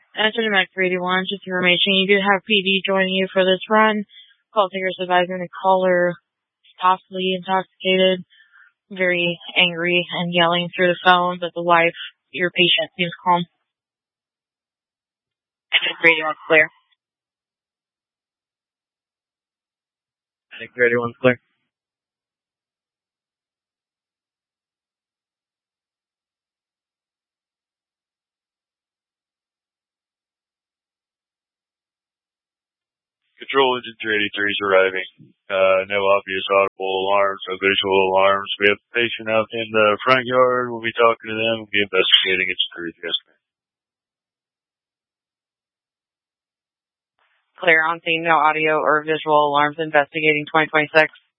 Enter the Mac 381, just information. You do have PD joining you for this run. Call takers advising the caller is possibly intoxicated, very angry and yelling through the phone, but the wife, your patient, seems calm. Enter 381's clear. Mac 381's clear. Control engine 383 is arriving. No obvious audible alarms, no visual alarms. We have a patient out in the front yard. We'll be talking to them. We'll be investigating its truth. Yes, ma'am. Clear on scene, no audio or visual alarms. Investigating 2026.